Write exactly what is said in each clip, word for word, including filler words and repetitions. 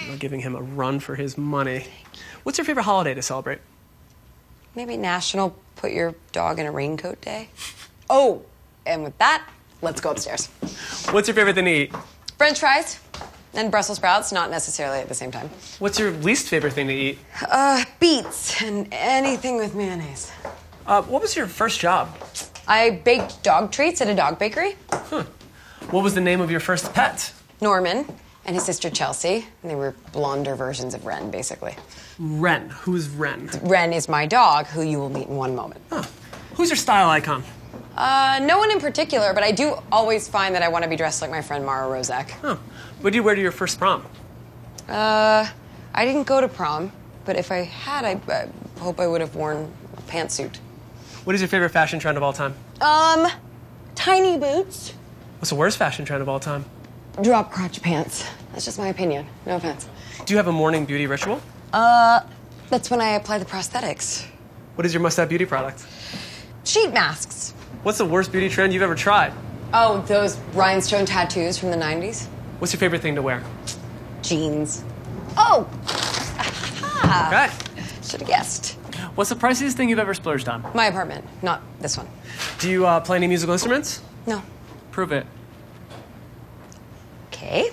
About giving him a run for his money. What's your favorite holiday to celebrate? Maybe National Put Your Dog in a Raincoat Day. Oh, and with that, let's go upstairs. What's your favorite thing to eat? French fries and Brussels sprouts, not necessarily at the same time. What's your least favorite thing to eat? Uh, beets and anything with mayonnaise. Uh, what was your first job? I baked dog treats at a dog bakery. Huh. What was the name of your first pet? Norman and his sister Chelsea. And they were blonder versions of Ren, basically. Ren. Who's Ren? Ren is my dog, who you will meet in one moment. Huh. Who's your style icon? Uh, no one in particular, but I do always find that I want to be dressed like my friend Mara Rozek. Huh. What did you wear to your first prom? Uh, I didn't go to prom, but if I had, I, I hope I would have worn a pantsuit. What is your favorite fashion trend of all time? Um, tiny boots. What's the worst fashion trend of all time? Drop crotch pants. That's just my opinion. No offense. Do you have a morning beauty ritual? Uh, that's when I apply the prosthetics. What is your must-have beauty product? Sheet masks. What's the worst beauty trend you've ever tried? Oh, those rhinestone tattoos from the nineties. What's your favorite thing to wear? Jeans. Oh! Aha! Okay. Should have guessed. What's the priciest thing you've ever splurged on? My apartment, not this one. Do you uh, play any musical instruments? No. Prove it. Okay.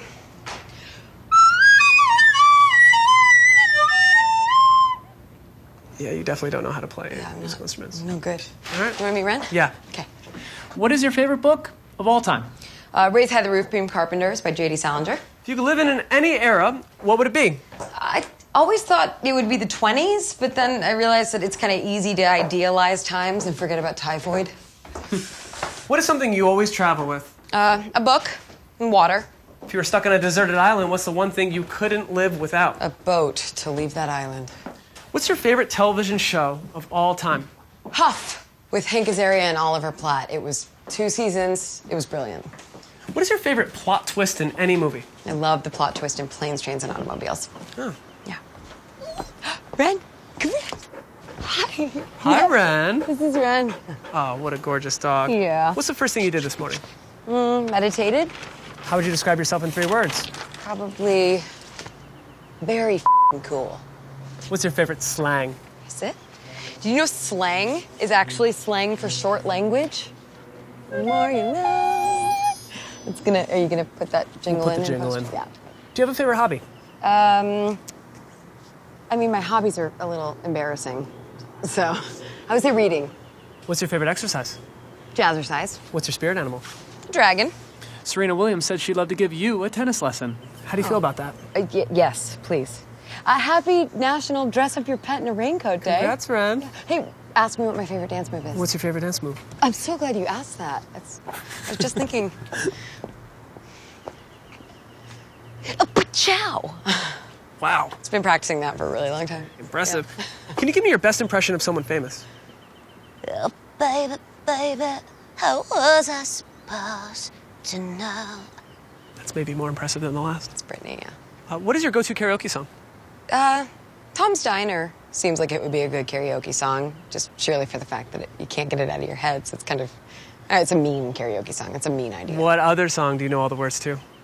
Yeah, you definitely don't know how to play Yeah, I'm musical not, instruments. No good. All right. You want to meet Ren? Yeah. Okay. What is your favorite book of all time? Uh, Raise High the Roof Beam Carpenters by J D Salinger. If you could live in any era, what would it be? I always thought it would be the twenties, but then I realized that it's kind of easy to idealize times and forget about typhoid. What is something you always travel with? Uh, a book and water. If you were stuck on a deserted island, what's the one thing you couldn't live without? A boat to leave that island. What's your favorite television show of all time? Huff with Hank Azaria and Oliver Platt. It was two seasons. It was brilliant. What is your favorite plot twist in any movie? I love the plot twist in Planes, Trains, and Automobiles. Oh. Yeah. Ren, come here. Hi. Hi, Yes, Ren. This is Ren. Oh, what a gorgeous dog. Yeah. What's the first thing you did this morning? Mm, meditated. How would you describe yourself in three words? Probably very f***ing cool. What's your favorite slang? Is it? Do you know slang is actually slang for short language? The more you know. It's gonna. Are you gonna put that jingle We'll in? put the jingle in. Yeah. Do you have a favorite hobby? Um. I mean, my hobbies are a little embarrassing, so I would say reading. What's your favorite exercise? Jazzercise. What's your spirit animal? Dragon. Serena Williams said she'd love to give you a tennis lesson. How do you feel about that? Uh, y- yes, please. A happy National Dress Up Your Pet in a Raincoat Day. Congrats, Ren. Hey, ask me what my favorite dance move is. What's your favorite dance move? I'm so glad you asked that. It's, I was just thinking. A pa-chow. Wow. It's been practicing that for a really long time. Impressive. Can you give me your best impression of someone famous? Oh, baby, baby, how was I supposed to know? That's maybe more impressive than the last. It's Britney, yeah. Uh, what is your go-to karaoke song? Uh, Tom's Diner seems like it would be a good karaoke song, just surely for the fact that it, you can't get it out of your head, so it's kind of, uh, it's a mean karaoke song. It's a mean idea. What other song do you know all the words to?